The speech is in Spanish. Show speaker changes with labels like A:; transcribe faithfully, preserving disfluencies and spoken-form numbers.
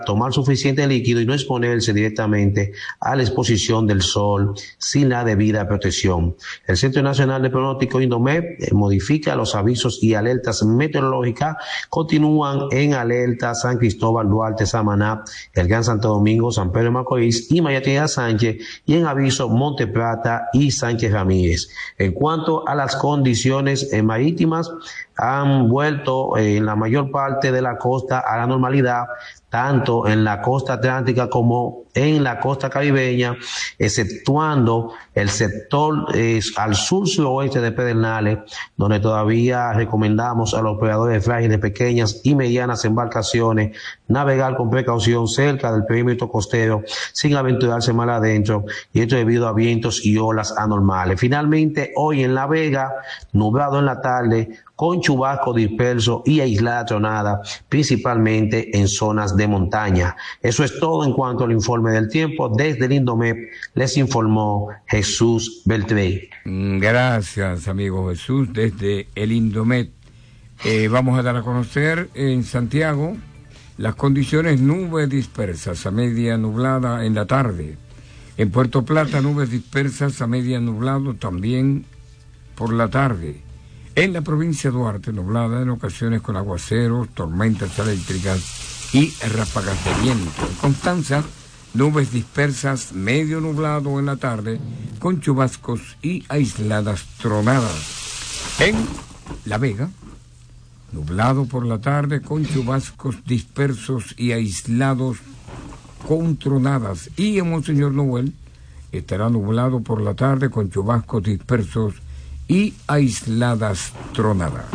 A: tomar suficiente líquido y no exponerse directamente a la exposición del sol sin la debida protección. El Centro Nacional de Pronóstico Indomet eh, modifica los avisos y alertas meteorológicas. Continúan en alerta San Cristóbal, Duarte, Samaná, el Gran Santo Domingo, San Pedro de Macorís y Mayatina Sánchez, y en aviso Monte Plata y Sánchez Ramírez. En cuanto a las condiciones eh, marítimas, han vuelto eh, en la mayor parte de la costa a la normalidad, tanto en la costa atlántica como en la costa caribeña, exceptuando el sector eh, al sur-suroeste de Pedernales, donde todavía recomendamos a los operadores frágiles de pequeñas y medianas embarcaciones navegar con precaución cerca del perímetro costero sin aventurarse mal adentro, y esto debido a vientos y olas anormales. Finalmente, hoy en La Vega, nublado en la tarde, con chubasco disperso y aislada tronada, principalmente en zonas de montaña. Eso es todo en cuanto al informe del tiempo. Desde el Indomet les informó Jesús Beltré.
B: Gracias, amigo Jesús, desde el Indomet. Eh, vamos a dar a conocer en Santiago las condiciones: nubes dispersas a media nublada en la tarde. En Puerto Plata, nubes dispersas a media nublado también por la tarde. En la provincia de Duarte, nublada en ocasiones con aguaceros, tormentas eléctricas y ráfagas de viento. En Constanza, nubes dispersas, medio nublado en la tarde, con chubascos y aisladas tronadas. En La Vega, nublado por la tarde, con chubascos dispersos y aislados con tronadas. Y en Monseñor Noel, estará nublado por la tarde, con chubascos dispersos y aisladas tronadas.